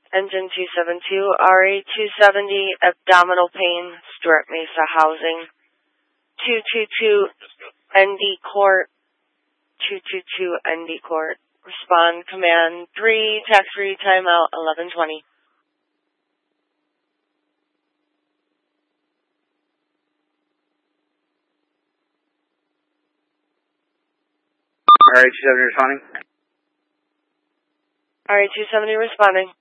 Engine 272, RA270, abdominal pain, Stuart Mesa Housing. 222 ND Court. 222 ND Court. Respond command 3, tax-free timeout 11:20. RA270 responding. RA270 responding.